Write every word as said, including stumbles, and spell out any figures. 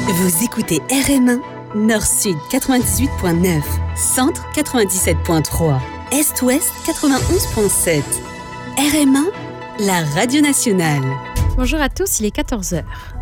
Vous écoutez R M un, Nord-Sud quatre-vingt-dix-huit virgule neuf, Centre quatre-vingt-dix-sept virgule trois, Est-Ouest quatre-vingt-onze virgule sept. R M un, la radio nationale. Bonjour à tous, il est quatorze heures.